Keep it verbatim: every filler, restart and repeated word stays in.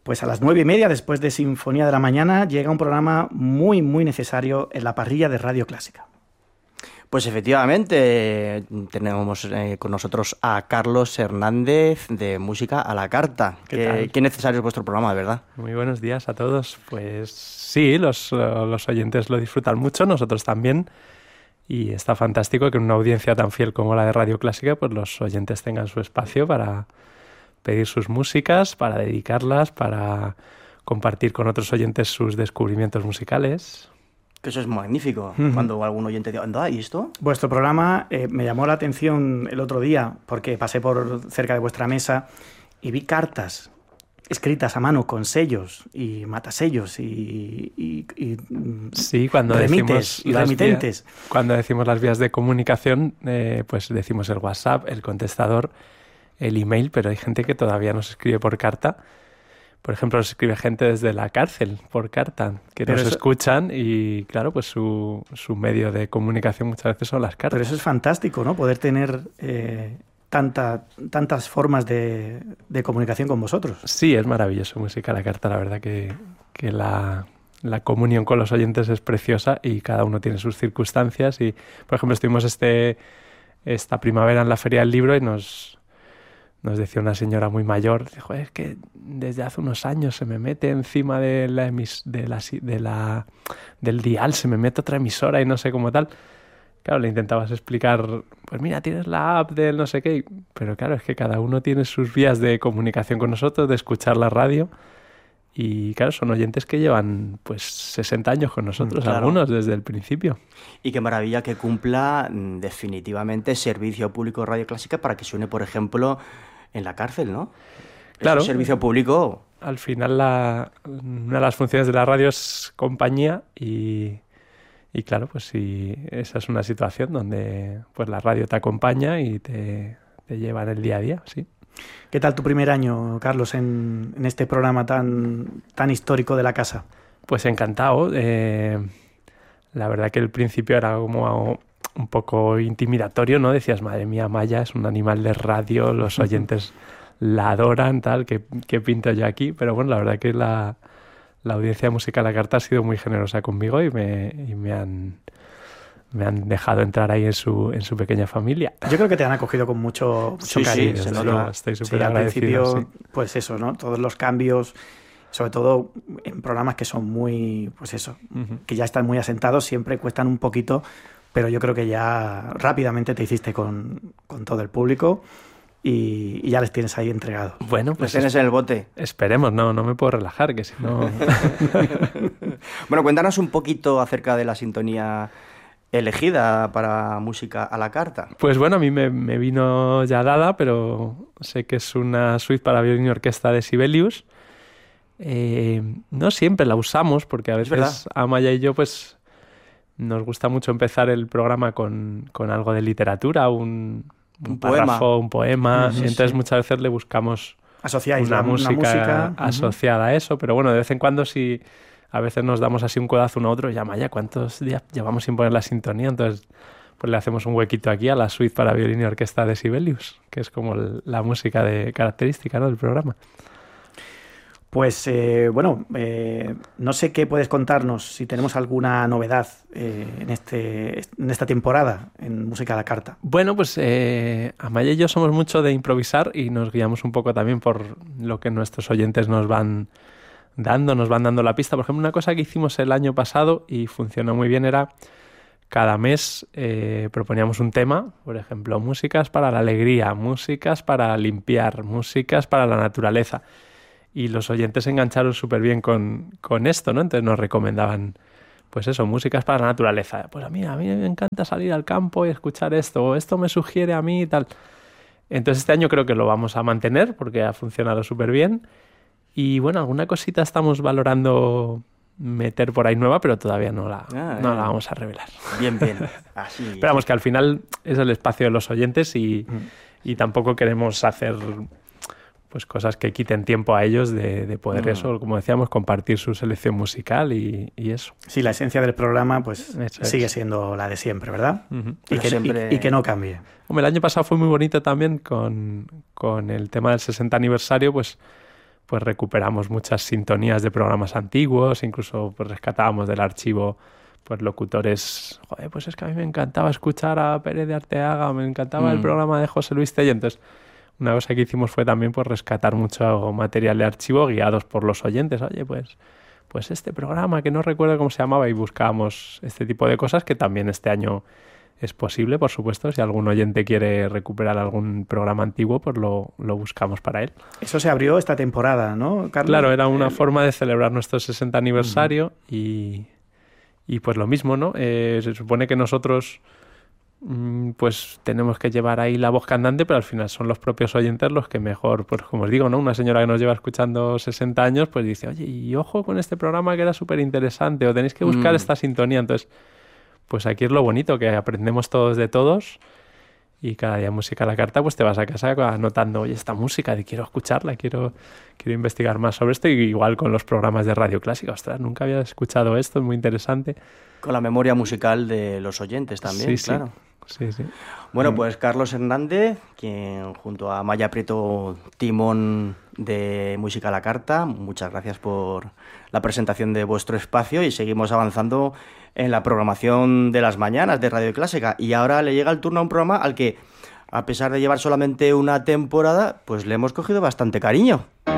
Pues a las nueve y media, después de Sinfonía de la Mañana, llega un programa muy, muy necesario en la parrilla de Radio Clásica. Pues efectivamente, eh, tenemos eh, con nosotros a Carlos Hernández de Música a la Carta. ¿Qué Qué, tal? qué necesario es vuestro programa, de verdad. Muy buenos días a todos. Pues sí, los, los oyentes lo disfrutan mucho, nosotros también. Y está fantástico que en una audiencia tan fiel como la de Radio Clásica, pues los oyentes tengan su espacio para pedir sus músicas, para dedicarlas, para compartir con otros oyentes sus descubrimientos musicales. Que eso es magnífico. Uh-huh. Cuando algún oyente dice, anda, ¿y esto? Vuestro programa eh, me llamó la atención el otro día porque pasé por cerca de vuestra mesa y vi cartas escritas a mano con sellos y matasellos y, y, y sí, cuando remites decimos y las remitentes. Vías, cuando decimos las vías de comunicación, eh, pues decimos el WhatsApp, el contestador, el email, pero hay gente que todavía nos escribe por carta. Por ejemplo, nos escribe gente desde la cárcel por carta, que pero nos eso... escuchan y, claro, pues su, su medio de comunicación muchas veces son las cartas. Pero eso es fantástico, ¿no? Poder tener eh, tanta, tantas formas de, de comunicación con vosotros. Sí, es maravilloso Música a la Carta. La verdad que, que la, la comunión con los oyentes es preciosa y cada uno tiene sus circunstancias. Y, por ejemplo, estuvimos este, esta primavera en la Feria del Libro y nos... Nos decía una señora muy mayor, dijo, es que desde hace unos años se me mete encima de la emis, de la, de la, del dial, se me mete otra emisora y no sé cómo tal. Claro, le intentabas explicar, pues mira, tienes la app del no sé qué, pero claro, es que cada uno tiene sus vías de comunicación con nosotros, de escuchar la radio. Y claro, son oyentes que llevan pues sesenta años con nosotros, claro. Algunos desde el principio. Y qué maravilla que cumpla definitivamente servicio público de Radio Clásica para que suene, por ejemplo, en la cárcel, ¿no? Claro. Es un servicio público. Al final la, una de las funciones de la radio es compañía y, y claro, pues si esa es una situación donde pues la radio te acompaña y te, te lleva en el día a día, sí. ¿Qué tal tu primer año, Carlos, en, en este programa tan, tan histórico de la casa? Pues encantado. Eh, la verdad que el principio era como un poco intimidatorio, ¿no? Decías, madre mía, Maya es un animal de radio, los oyentes la adoran, tal, ¿qué, qué pinto yo aquí? Pero bueno, la verdad que la, la audiencia de Música a la Carta ha sido muy generosa conmigo y me, y me han... me han dejado entrar ahí en su en su pequeña familia. Yo creo que te han acogido con mucho, mucho sí, cariño. Sí, se nota. Estoy súper sí, agradecido. Al principio, sí. Pues eso, ¿no? Todos los cambios, sobre todo en programas que son muy, pues eso, uh-huh. que ya están muy asentados, siempre cuestan un poquito, pero yo creo que ya rápidamente te hiciste con, con todo el público y, y ya les tienes ahí entregados. Bueno, pues los tienes es, en el bote. Esperemos, no, no me puedo relajar, que si no... Bueno, cuéntanos un poquito acerca de la sintonía elegida para Música a la Carta. Pues bueno, a mí me, me vino ya dada, pero sé que es una suite para violín y orquesta de Sibelius. Eh, no siempre la usamos, porque a veces Amaya y yo pues nos gusta mucho empezar el programa con, con algo de literatura, un, un, un párrafo, poema. un poema, sí, entonces sí. muchas veces le buscamos Asociáis una, la, música una música asociada uh-huh. a eso, pero bueno, de vez en cuando sí... A veces nos damos así un codazo uno a otro y ya, Maya, ¿cuántos días llevamos sin poner la sintonía? Entonces, pues le hacemos un huequito aquí a la suite para violín y orquesta de Sibelius, que es como el, la música de característica, ¿no?, del programa. Pues, eh, bueno, eh, no sé qué puedes contarnos, si tenemos alguna novedad eh, en, este, en esta temporada en Música a la Carta. Bueno, pues eh, Amaya y yo somos mucho de improvisar y nos guiamos un poco también por lo que nuestros oyentes nos van... dando, nos van dando la pista. Por ejemplo, una cosa que hicimos el año pasado y funcionó muy bien era cada mes eh, proponíamos un tema, por ejemplo, músicas para la alegría, músicas para limpiar, músicas para la naturaleza. Y los oyentes se engancharon súper bien con, con esto, ¿no? Entonces nos recomendaban, pues eso, músicas para la naturaleza. Pues a mí, a mí me encanta salir al campo y escuchar esto, o esto me sugiere a mí y tal. Entonces este año creo que lo vamos a mantener porque ha funcionado súper bien. Y bueno, alguna cosita estamos valorando meter por ahí nueva, pero todavía no la, ah, no la vamos a revelar. Bien, bien. Así. Esperamos que al final es el espacio de los oyentes y, mm. y tampoco queremos hacer pues cosas que quiten tiempo a ellos de, de poder mm. eso, como decíamos, compartir su selección musical y, y eso. Sí, la esencia del programa pues eso sigue es. siendo la de siempre, ¿verdad? Uh-huh. Y, que, siempre... y, y que no cambie. Hombre, el año pasado fue muy bonito también con, con el tema del sesenta aniversario, pues pues recuperamos muchas sintonías de programas antiguos, incluso pues rescatábamos del archivo pues locutores, joder, pues es que a mí me encantaba escuchar a Pérez de Arteaga, me encantaba mm. el programa de José Luis Tello. Entonces, una cosa que hicimos fue también pues rescatar mucho material de archivo guiados por los oyentes. Oye, pues, pues este programa que no recuerdo cómo se llamaba, y buscábamos este tipo de cosas que también este año es posible, por supuesto. Si algún oyente quiere recuperar algún programa antiguo, pues lo, lo buscamos para él. Eso se abrió esta temporada, ¿no, Carlos? Claro, era una el... forma de celebrar nuestro sesenta aniversario uh-huh. y... Y pues lo mismo, ¿no? Eh, se supone que nosotros mmm, pues tenemos que llevar ahí la voz cantante, pero al final son los propios oyentes los que mejor, pues como os digo, ¿no? Una señora que nos lleva escuchando sesenta años, pues dice, oye, y ojo con este programa que era súper interesante, o tenéis que buscar mm. esta sintonía. Entonces, pues aquí es lo bonito, que aprendemos todos de todos. Y cada día Música a la Carta, pues te vas a casa anotando, oye, esta música, quiero escucharla, quiero, quiero investigar más sobre esto. Y igual con los programas de Radio Clásica, ostras, nunca había escuchado esto, es muy interesante. Con la memoria musical de los oyentes también, sí, claro. Sí, sí. Bueno, pues Carlos Hernández, quien junto a Maya Prieto, timón de Música a la Carta, muchas gracias por la presentación de vuestro espacio y seguimos avanzando en la programación de las mañanas de Radio Clásica. Y ahora le llega el turno a un programa al que, a pesar de llevar solamente una temporada, pues le hemos cogido bastante cariño.